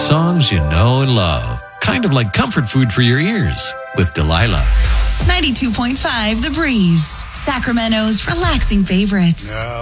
songs you know and love. Kind of like comfort food for your ears with Delilah. 92.5 The Breeze, Sacramento's relaxing favorites.